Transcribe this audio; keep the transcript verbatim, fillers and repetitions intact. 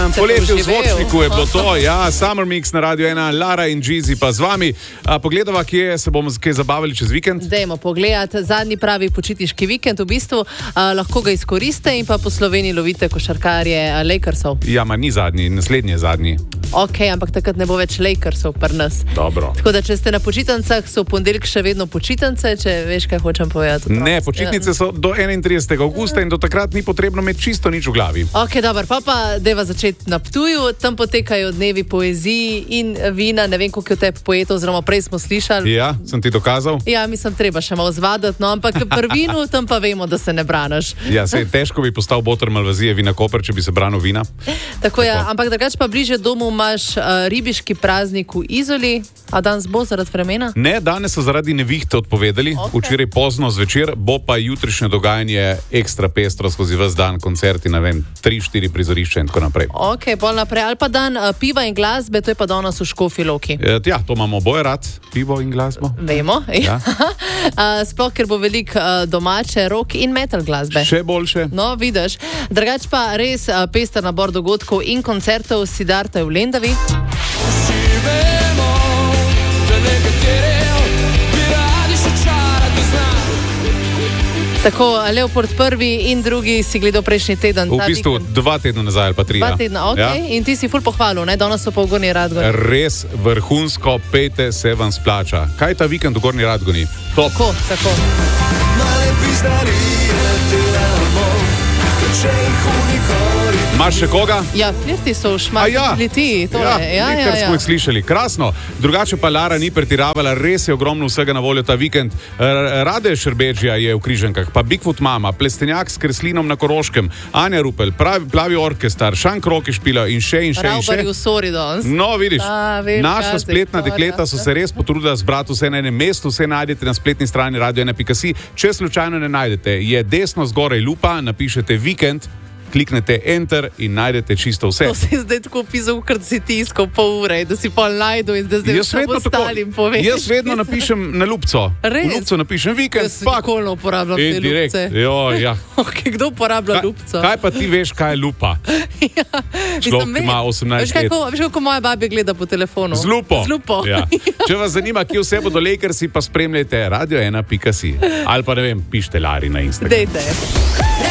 Poletje v zvočniku je bilo to, ja, Summer Mix na Radio ena, Lara in Jeezy pa z vami. A, pogledava, kje se bomo kaj zabavili čez vikend? Dajmo pogledati, zadnji pravi počitniški vikend v bistvu, a, lahko ga izkoriste in pa po Sloveniji lovite košarkarje Lakersov. Ja, ma ni zadnji, naslednji je zadnji. Ok, ampak takrat ne bo več Lakersov pri nas. Dobro. Tako da, če ste na počitnicah, so v ponedeljek še vedno počitnice, če veš, kaj hočem povedati. Ne, počitnice so do enaintridesetega avgusta in do takrat ni potrebno imeti čisto nič v glavi. Ok, dobro, pa pa deva začeti na Ptuju, tam potekajo dnevi poeziji in vina, ne vem, koliko je tebi poetov, oziroma prej smo slišali. Ja, sem ti dokazal? Ja, mislim, treba še malo zvadati, no, ampak pri vinu tam pa vemo, da se ne braniš. Ja, sej težko bi postal boter Malvazije Vina Koper, če bi se branil vina. Tako je, ja, ampak drugače pa bliže domu imaš uh, ribiški praznik v Izoli, a danes bo zaradi vremena? Ne, danes so zaradi nevihte odpovedali, Okay. včeraj pozno zvečer, bo pa jutrišnje dogajanje ekstra pestro skozi ves dan, koncerti, ne vem, tri, štiri prizorišča in tako naprej. Ok, bolj naprej, ali pa dan uh, piva in glasbe, to je pa danes v Škofji Loki. E, ja, to imamo oboje rad, pivo in glasbo. Vemo, Ja. uh, sploh, ker bo veliko uh, domače rock in metal glasbe. Še boljše. No, vidiš. Drugač pa res uh, pester nabor dogodkov in koncertov Siddharta v Lendavi. Tako, Leopold prvi in drugi si gledal prejšnji teden. V ta bistvu vikend. dva tedna nazaj ali pa tri. Dva ja. tedna, ok. Ja. In ti si ful pohvalil, ne? Danes so pa v Gornji Radgoni. Res vrhunsko, pejte, se vam splača. Kaj je ta vikend v Gornji Radgoni? Top. Tako, tako. Imaš še koga? Ja, flirti so v A šmarju, ja. liti, to ja, je. Ja, nekaj ja, smo ja. jih slišali. Krasno. Drugače pa Lara ni pretiravala, res je ogromno vsega na voljo ta vikend. R- Rade Šerbedžija je v Križankah, pa Bigfoot Mama, Plestenjak s Kreslinom na Koroškem, Anja Rupel, pravi, Plavi orkestar, Šank Roki špila in še in še in še. Ravbari v Sori danes. No, vidiš, A, vem, naša kaj se spletna izpovedja. dekleta so se res potrudila zbrati vse na enem mestu, vse najdete na spletni strani radio ena pika si. Če slučajno ne najdete, je desno zgoraj lupa, napišete vikend, kliknete enter in najdete čisto vse. To si zdaj tako pisal, ker si tiskal pol ure, da si pol najdel in da zdaj Jaz vsem vedno, tako, ostalim poveš. jaz vedno napišem na lupco. Res? V lupco napišem vikend, Jaz pak. nikoli ne uporabljam In te direkt. lupce. Jo, ja. Okay, kdo uporablja Kaj, lupco? kaj pa ti veš, kaj je lupa? Ja, Človek, mislim, ki ima vem. osemnajst Veš, kako, let. veš, kako moja babja gleda po telefonu? Z lupo. Z lupo. Ja. Če vas zanima, kje vse bodo Lakersi, pa spremljajte radio ena pika si. Ali pa ne vem, pišite Lari na Instagram. Dejte.